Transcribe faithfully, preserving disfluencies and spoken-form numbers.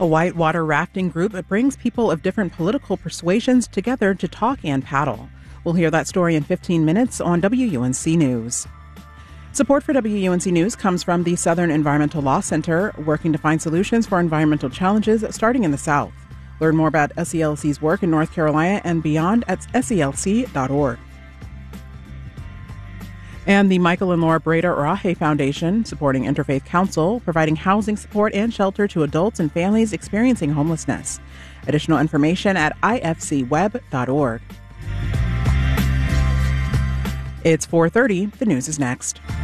A whitewater rafting group that brings people of different political persuasions together to talk and paddle. We'll hear that story in fifteen minutes on W U N C News. Support for W U N C News comes from the Southern Environmental Law Center, working to find solutions for environmental challenges starting in the South. Learn more about S E L C's work in North Carolina and beyond at S E L C dot org. And the Michael and Laura Brader Oraje Foundation, supporting Interfaith Council, providing housing support and shelter to adults and families experiencing homelessness. Additional information at I F C web dot org. It's four thirty. The news is next.